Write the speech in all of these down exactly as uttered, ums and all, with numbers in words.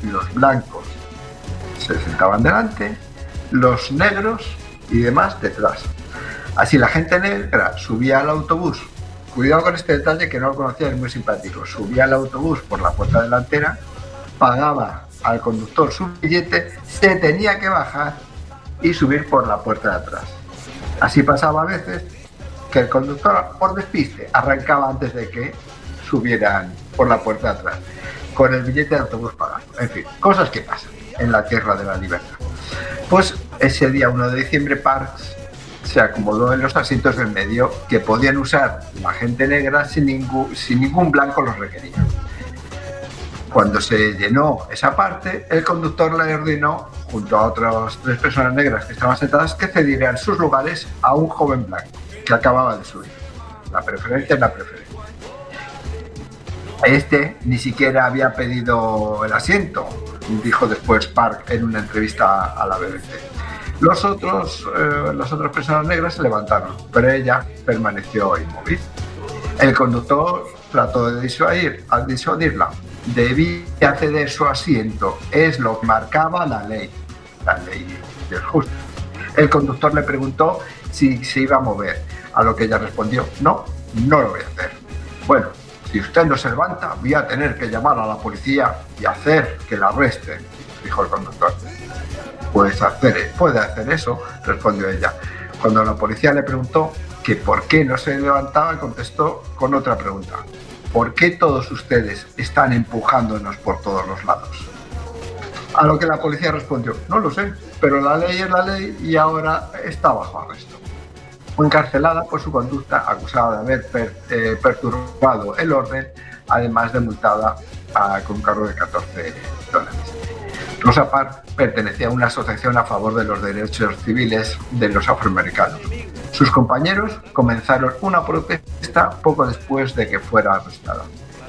los blancos se sentaban delante, los negros y demás detrás. Así la gente negra subía al autobús. Cuidado con este detalle que no lo conocía, es muy simpático. Subía al autobús por la puerta delantera, pagaba al conductor su billete, se tenía que bajar y subir por la puerta de atrás. Así pasaba a veces que el conductor, por despiste, arrancaba antes de que subieran por la puerta de atrás, con el billete de autobús pagado. En fin, cosas que pasan en la tierra de la libertad. Pues ese día uno de diciembre, Parks se acomodó en los asientos del medio que podían usar la gente negra sin ningún, sin ningún blanco los requería. Cuando se llenó esa parte, el conductor le ordenó, junto a otras tres personas negras que estaban sentadas, que cedieran sus lugares a un joven blanco que acababa de subir. La preferencia es la preferencia. Este ni siquiera había pedido el asiento, dijo después Park en una entrevista a la B B C. Los otros, eh, las otras personas negras se levantaron, pero ella permaneció inmóvil. El conductor trató de disuadir, al disuadirla. Debía ceder su asiento, es lo que marcaba la ley, la ley del justo. El conductor le preguntó si se iba a mover, a lo que ella respondió, no, no lo voy a hacer. Bueno, si usted no se levanta, voy a tener que llamar a la policía y hacer que la arresten, dijo el conductor. Puedes hacer, puede hacer eso, respondió ella. Cuando la policía le preguntó que por qué no se levantaba, contestó con otra pregunta. ¿Por qué todos ustedes están empujándonos por todos los lados? A lo que la policía respondió, no lo sé, pero la ley es la ley y ahora está bajo arresto. Fue encarcelada por su conducta, acusada de haber per, eh, perturbado el orden, además de multada a, con un cargo de catorce dólares. Rosa Parks pertenecía a una asociación a favor de los derechos civiles de los afroamericanos. Sus compañeros comenzaron una protesta poco después de que fuera arrestada.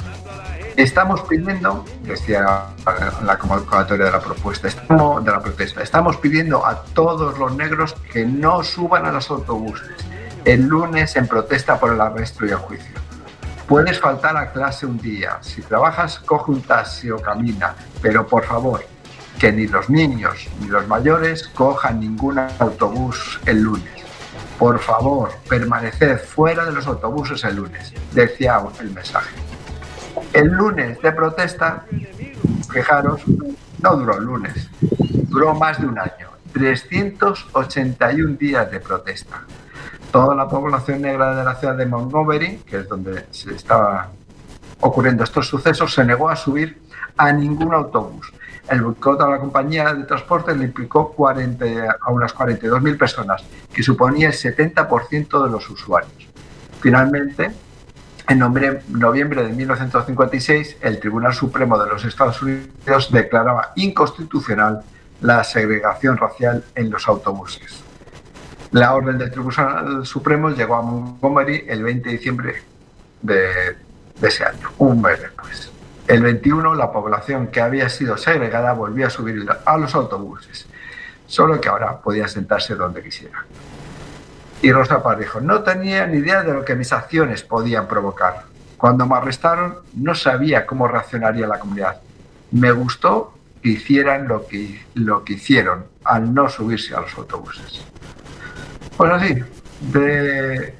Estamos pidiendo, decía la convocatoria de la propuesta, estamos, de la protesta, estamos pidiendo a todos los negros que no suban a los autobuses el lunes en protesta por el arresto y el juicio. Puedes faltar a clase un día, si trabajas coge un taxi o camina, pero por favor, que ni los niños ni los mayores cojan ningún autobús el lunes. Por favor, permaneced fuera de los autobuses el lunes, decía el mensaje. El lunes de protesta, fijaros, no duró el lunes, duró más de un año, trescientos ochenta y un días de protesta. Toda la población negra de la ciudad de Montgomery, que es donde se estaban ocurriendo estos sucesos, se negó a subir a ningún autobús. El boicot a la compañía de transporte le implicó cuarenta, a unas cuarenta y dos mil personas, que suponía el setenta por ciento de los usuarios. Finalmente, en noviembre de mil novecientos cincuenta y seis, el Tribunal Supremo de los Estados Unidos declaraba inconstitucional la segregación racial en los autobuses. La orden del Tribunal Supremo llegó a Montgomery el veinte de diciembre de, de ese año, un mes después. El veintiuno, la población que había sido segregada volvió a subir a los autobuses, solo que ahora podía sentarse donde quisiera. Y Rosa Parks dijo, no tenía ni idea de lo que mis acciones podían provocar. Cuando me arrestaron, no sabía cómo reaccionaría la comunidad. Me gustó que hicieran lo que, lo que hicieron al no subirse a los autobuses. Pues así, de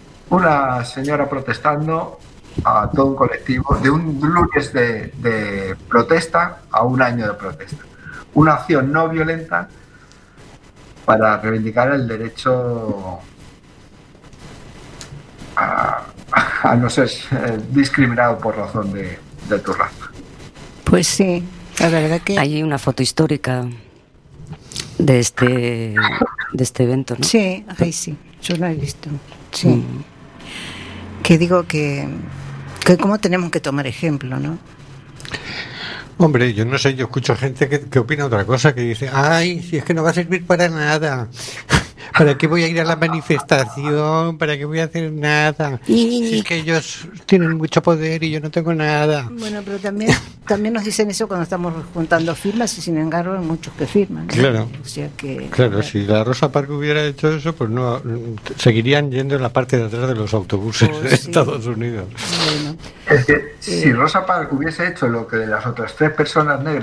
una señora protestando a todo un colectivo, de un lunes de, de protesta a un año de protesta. Una acción no violenta para reivindicar el derecho a, a no ser discriminado por razón de, de tu raza. Pues sí, la verdad que... Hay una foto histórica de este, de este evento, ¿no? Sí, ahí sí, yo lo he visto. Sí. Mm. Que digo que... que cómo tenemos que tomar ejemplo, ¿no? Hombre, yo no sé, yo escucho gente que, que opina otra cosa, que dice, ay, si es que no va a servir para nada, ¿para qué voy a ir a la manifestación? ¿Para qué voy a hacer nada? Si es que ellos tienen mucho poder y yo no tengo nada. Bueno, pero también, también nos dicen eso cuando estamos juntando firmas y sin embargo hay muchos que firman, ¿no? Claro, o sea que, claro, claro, si la Rosa Parks hubiera hecho eso, pues no, seguirían yendo en la parte de atrás de los autobuses oh, de sí. Estados Unidos. Bueno. Es que si Rosa Parks hubiese hecho lo que de las otras tres personas negras